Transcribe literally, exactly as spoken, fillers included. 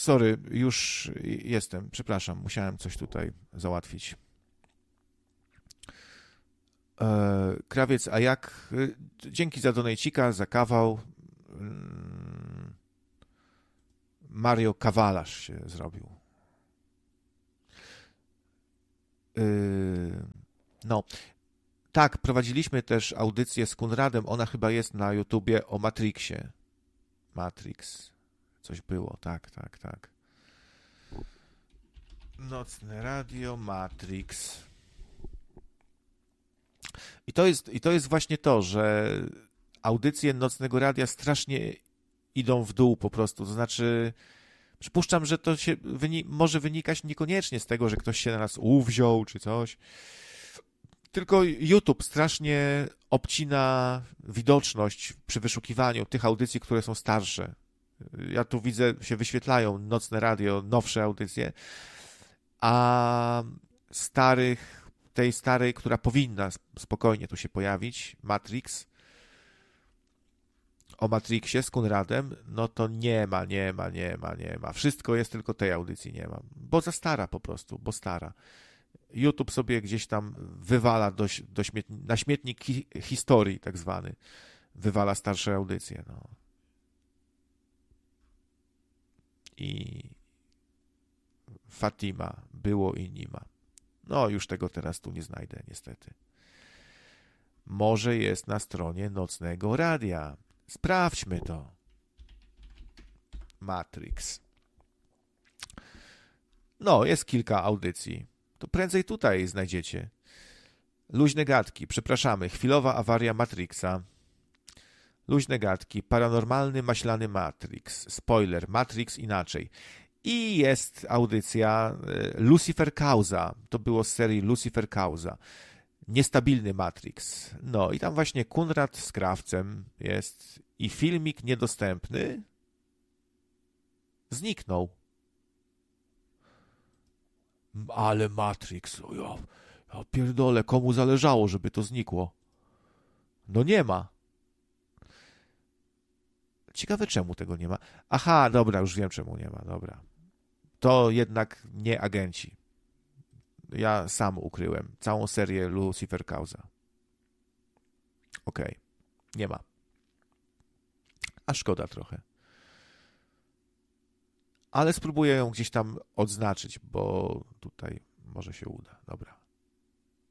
sorry, już jestem, przepraszam, musiałem coś tutaj załatwić. E, Krawiec, a jak? Dzięki za donejcika, za kawał. Mario Kawalarz się zrobił. E, no, tak, prowadziliśmy też audycję z Konradem, ona chyba jest na YouTubie, o Matrixie. Matrix. Coś było, tak, tak, tak. Nocne Radio, Matrix. I to jest, i to jest właśnie to, że audycje Nocnego Radia strasznie idą w dół po prostu. To znaczy, przypuszczam, że to się wyni- może wynikać niekoniecznie z tego, że ktoś się na nas uwziął czy coś, tylko YouTube strasznie obcina widoczność przy wyszukiwaniu tych audycji, które są starsze. Ja tu widzę, się wyświetlają Nocne Radio, nowsze audycje, a starych, tej starej, która powinna spokojnie tu się pojawić, Matrix, o Matrixie z Konradem, no to nie ma, nie ma, nie ma, nie ma. Wszystko jest, tylko tej audycji nie ma. Bo za stara po prostu, bo stara. YouTube sobie gdzieś tam wywala do, do śmietni, na śmietnik hi, historii tak zwany. Wywala starsze audycje, no. I Fatima, było i nie ma. No, już tego teraz tu nie znajdę, niestety. Może jest na stronie Nocnego Radia. Sprawdźmy to. Matrix. No, jest kilka audycji. To prędzej tutaj znajdziecie. Luźne gadki, przepraszamy, chwilowa awaria Matrixa. Luźne gadki, paranormalny, maślany Matrix. Spoiler, Matrix inaczej. I jest audycja Lucifer Causa. To było z serii Lucifer Causa. Niestabilny Matrix. No i tam właśnie Konrad z Krawcem jest i filmik niedostępny zniknął. Ale Matrix, o ja, ja pierdolę, komu zależało, żeby to znikło? No nie ma. Ciekawe, czemu tego nie ma. Aha, dobra, już wiem, czemu nie ma, dobra. To jednak nie agenci. Ja sam ukryłem całą serię Lucifer Causa. Okej, okay. Nie ma. A szkoda trochę. Ale spróbuję ją gdzieś tam odznaczyć, bo tutaj może się uda. Dobra.